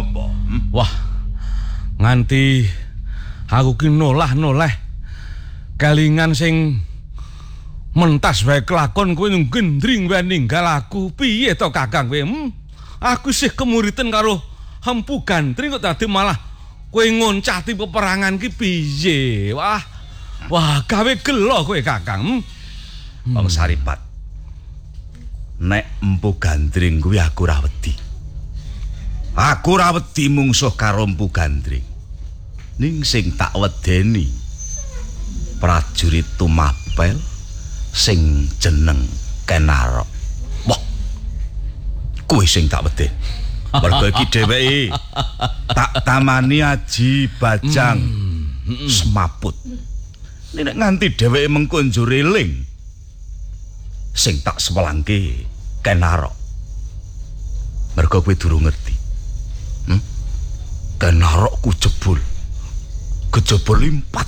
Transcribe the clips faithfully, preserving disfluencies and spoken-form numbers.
apa? Hmm? Wah. Nganti aku ki nolah-noleh kelingan sing mentas wae kelakon kowe gendring wae ninggal aku. Piye to Kakang kowe? Hmm? Aku sih kemuritan karo Empu Gandring kok dadi malah kowe ngoncati peperangan ki piye? Wah. Wah, gawe gelo kowe Kakang. Hmm? Wong Saripat. Nek Empu Gandring kuwi aku ra wedi. Aku ra wedi mungsuh karo Empu Gandring. Ning sing tak wedeni prajurit Tumapel sing jeneng Kenarok. Wah. Kuwi sing tak wedi. Mergo iki dheweke tak tamani Aji Bajang mm. Semaput. Nek nganti dheweke mengko njur eling sing tak sewelangke Kenarok. Mergo kowe durung ngerti. Hmm? Kenarokku jebul. Kejaba limpat.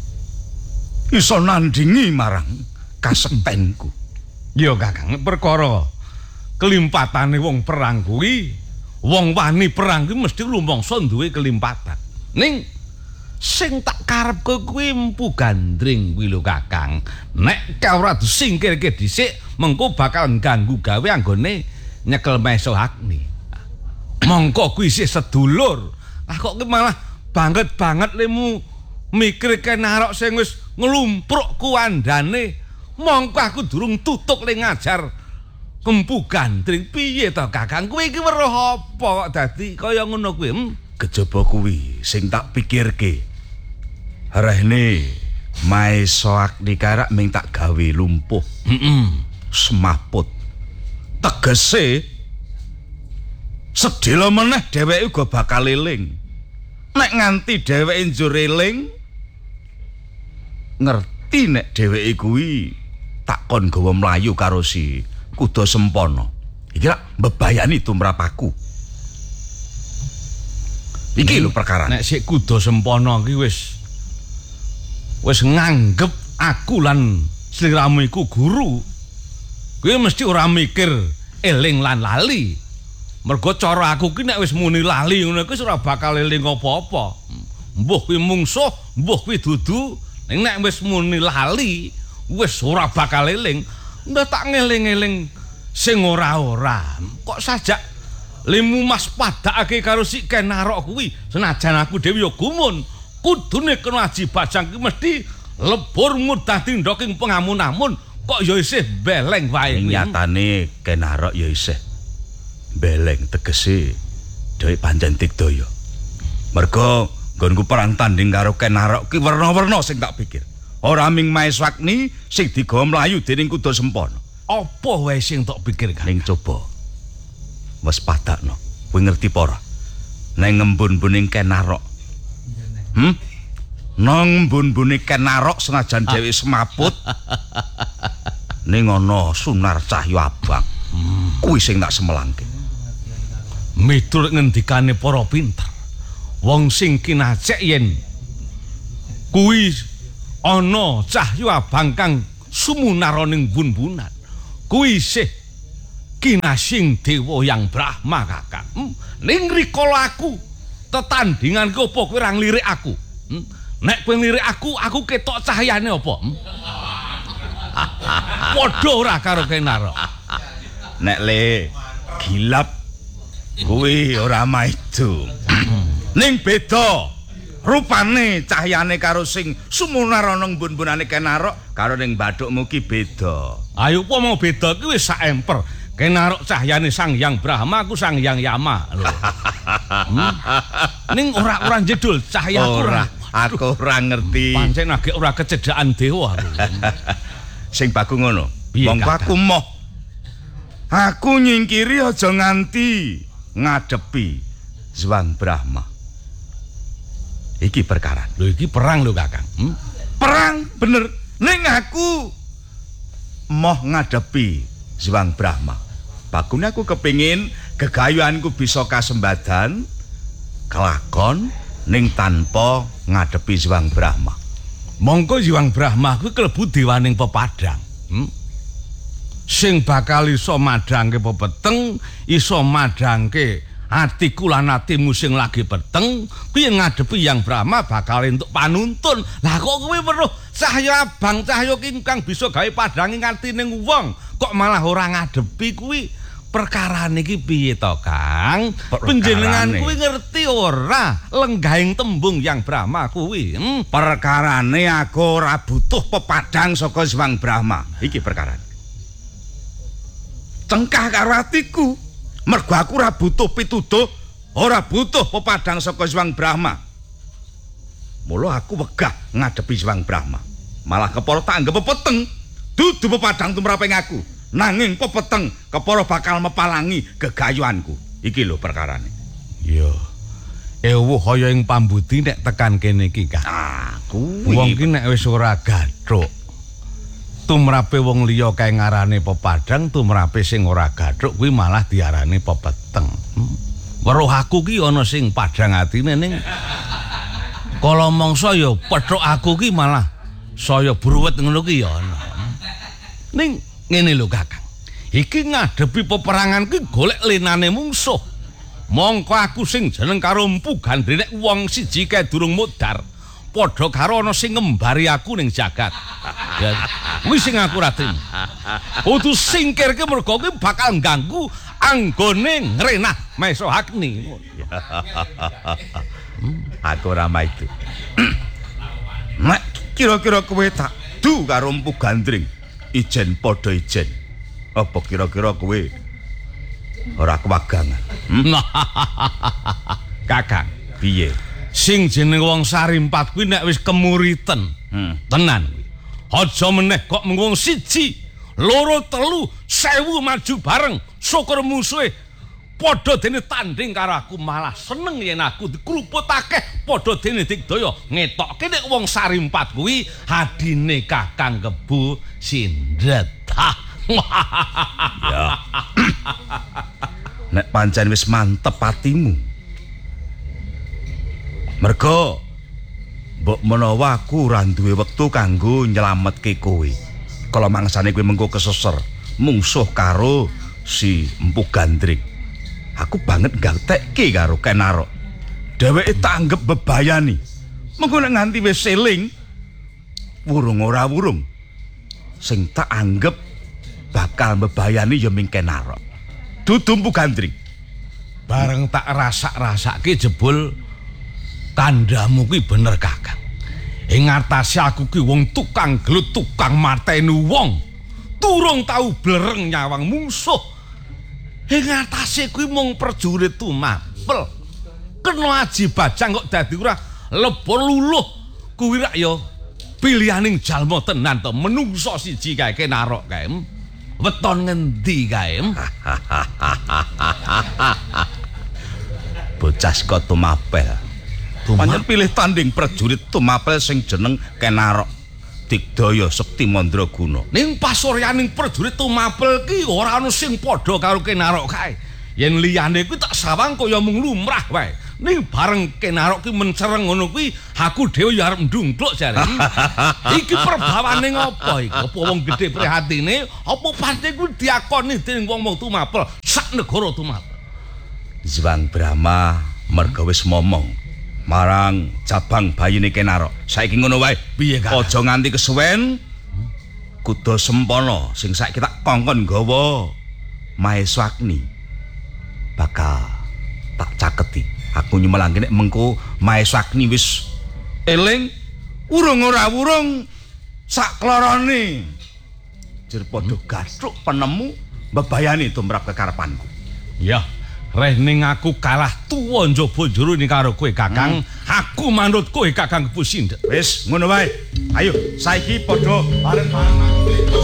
Iso nandingi marang kasektenku. Yo Kakang, perkara kelimpatane wong perang kuwi, wong wani perang kuwi mesti lumangsa duwe kelimpatan. Ning sing tak karepke kuwi Empu Gandring kuwi lho Kakang. Nek ora disingkirke dhisik, mengko bakal ganggu gawe anggone nyekel Maesa Agni. Mongko kuwi isih sedulur. Lah kok malah banget-banget lemu mikir Kenarok sing wis nglumpruk kuandane. Mongko aku durung tutuk le ngajar Empu Gandring. Piye to Kakang? Kowe iki weruh apa kok dadi kaya ngono kuwi? Hmm? Kejaba kuwi sing tak pikirke. Rehne Maesa Agni karak ming tak gawe lumpuh. Heeh. Semaput. Tegese sedhela meneh dheweke uga bakal eling. Nek nganti dheweke njur eling ngerti nek dheweke kuwi takon gawa mlayu karo si Kuda Sempana. Iki lak mbebayani tumrap aku. Iki lho perkara. Nek sik Kuda Sempana ki wis wis nganggep aku lan sliramu iku guru. Kuwi mesti ora mikir eling lan lali. Mergo cara aku ki nek wis muni lali ngono kuwi ora bakal eling apa-apa. Mbuh kuwi mungsuh, mbuh kuwi dudu. Ning nek wis muni lali, wis ora bakal eling. Ndak tak ngeling-eling sing ora-ora. Kok sajak limu mas padakake karo si Kenarok kuwi, senajan aku dhewe ya gumun. Kudune kena Aji Bajang ki mesti lebur mudah tindok ing pengamun-amun. Kok ya isih beleng wae. Nyatane Kenarok ya isih beleng, tegese dhewe pancen Tigdaya. Mergo nggonku perang tanding karo Kenarok ki werna-werna sing tak pikir. Ora ming Maesa Agni sing digawa mlayu dening Kuda Sempana. Apa wae sing tak pikir kan? Ning coba wis padakno. Kowe ngerti apa ora? Nang ngembun-buning Kenarok. Hmm? Nang ngembun-buning Kenarok senajan dhewe semaput ning ana sunar cahya abang. Hmm. Kuwi sing tak semelangke. Miturut ngendikane para pinter, wong sing kinacek yen kuwi ana cahya abang kang sumunar ning bun-bunan, kuwi isih kinasing Dewa Yang Brahma Kakang. Hmm? Ning rikala aku tetandingan ki apa kowe ora nglirik aku? Hmm? Nek kowe nglirik aku, aku ketok cahyane apa? Hmm? Padha ora karo Kenarok. Nek le gilap kuwi ora maido. Ning beda rupane cahyane karo sing sumunar ana mbun-bunane Kenarok karo ning bathukmu ki beda. Ayo apa mau beda ki wis sak emper. Kenarok cahyane Sang Hyang Brahma, aku Sang Hyang Yama lho. Hmm? Ning ora ora jedul cahyaku ora. Aku ora ngerti. Pancen agek ora kecedhakan dewa aku. Sing baku ngono. Monggo aku moh. Aku nyingkiri aja nganti ngadepi Zwang Brahma. Iki perkara. Lho iki perang lho Kakang. Hmm? Perang bener. Ning aku moh ngadepi Zwang Brahma. Bakune aku kepingin gegayuhanku bisa kasembadan kelakon ning tanpa ngadepi Zwang Brahma. Mongko Zwang Brahma kuwi klebu dewaning pepadang. Hmm? Sing bakal iso madangke pepeteng, iso madangke atiku lan atimu sing lagi peteng kuwi ngadepi Yang Brahma bakal entuk panuntun. Lah kok kowe weruh cahya abang cahya ingkang bisa gawe padhanging atining wong kok malah ora ngadepi kuwi. Perkarane iki piye to, Kang? Panjenengan kuwi ngerti ora lenggahing tembung Yang Brahma kuwi? Hmm? Perkarane aku ora butuh pepadang saka Hyang Brahma. Iki perkarane. Cengkah karo atiku. Mergo aku ora butuh pituduh, ora butuh pepadang saka Hyang Brahma. Mula aku wegah ngadepi Hyang Brahma. Malah kepara tak anggap pepeteng. Dudu pepadang tumraping aku. Nanging pepeteng kepara bakal mepalangi gegayuanku. Iki lho perkarane. Iya. Ewu kaya ing pambuti nek tekan kene iki, Kang. Aku wong iki nek wis ora gathuk. Tumrape wong liya kae ngarane pepadang, tumrape sing ora gathuk kuwi malah diarani pepeteng. Hmm. Weruh aku ki ana sing padhang atine ning kala mangsa ya pethuk aku ki malah saya bruwet ngono ki ya ana. Ning ngene lho Kakang, iki ngadepi peperangan ki golek lenane mungsuh. Mongko aku sing jeneng karo Empu Gandri nek wong siji kae durung modar, padha karo ana sing ngembari aku ning jagat. Ya, kuwi sing aku ora trimo. Kudu singkirke mergo kuwi bakal ganggu anggone ngrenah Maesa Agni. Aku ora maido. Nek kira-kira kowe tak du karo Empu Gandring. Ijen padha ijen. Apa kira-kira kowe ora kewagangan? Hmm? Kakang, piye? Sing jeneng wong Sarimpat kuwi nek wis kemuriten, hmm. tenan kuwi. Aja meneh kok mung wong siji, loro, telu, sewu maju bareng, syukur musuhe padha dene tanding karo aku malah seneng yen aku dikruput akeh padha dene digdaya ngetokke nek wong Sarimpat kuwi hadine Kakang Kebu Sindret. Ya. Nek pancen wis mantep atimu. Mergo mbok menawa aku ora duwe wektu kanggo nyelametke kowe. Kala mangsane kowe mengko keseser mungsuh karo si Empu Gandring. Aku banget gangtekke karo Kenarok. Dheweke tak anggap bebayani. Mengko nek nganti wis eling wurung ora wurung. Sing tak anggap bakal bebayani ya ming Kenarok. Dudu Empu Gandring. Bareng tak rasak-rasake jebul kandamu kuwi bener Kakang. Ing ngatasi aku ki wong tukang gelut, tukang mateni wong. Turung tau blereng nyawang mungsuh. Ing ngatasi kuwi mung prajurit tumapel. Kena aji bajang kok dadi ora lebur luluh. Kuwi rak ya pilihaning jalma tenan to, menungso siji kae Kenarok kae. Weton ngendi kae? Bocah saka tumapel. Pancen pilih tanding prajurit tumapel sing jeneng Kenarok Digdaya Sekti Mandraguna. Ning pasuryaning prajurit tumapel ki ora ana sing padha karo Kenarok kae. Yen liyane kuwi tak sawang kaya mung lumrah wae. Ning bareng Kenarok ki mencereng ngono kuwi aku dhewe ya arep ndungkluk jare. Iki perbawane ngopo iki? Apa wong gedhe prihatine apa pancen kuwi diakoni dening wong-wong tumapel sak negara tumapel. Hyang Brahma merga wis momong marang cabang bayine Kenarok. Saiki ngono wae. Piye Kang? Aja nganti kesuwen. Kuda Sempana sing saiki tak kongkon gawa Maesa Agni bakal tak caketi. Aku nyumelangke nek mengko Maesa Agni wis eling urung ora wurung sak klorone. Jur padha gathuk penemu mbebayani tumrap kekarepanku. Ya. Reh ning aku kalah tuwa njaba njero ning karo kowe Kakang. Hmm. Aku manut kowe Kakang Kebu Sindret. Wis ngono wae. Ayo saiki padha bareng-bareng.